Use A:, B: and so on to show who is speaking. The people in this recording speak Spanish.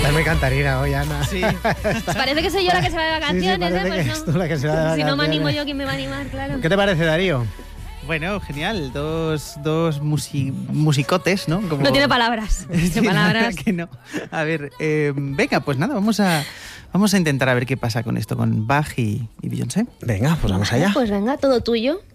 A: Estás muy cantarina hoy, Ana.
B: Sí.
C: Parece que soy yo la que se va de vacaciones,
A: sí, parece
C: pues
A: que
C: no.
A: es tú la que se va de
C: Si no me
A: vacaciones.
C: animo yo, ¿quién me va a animar? Claro.
A: ¿Qué te parece, Darío?
B: Bueno, genial. Dos musicotes, ¿no? Como...
C: No tiene palabras.
B: Sí,
C: ¿Qué palabras?
B: que no. A ver, venga, pues nada, vamos a intentar a ver qué pasa con esto, con Bach y Beyoncé.
A: Venga, pues vamos allá.
C: Pues venga, todo tuyo.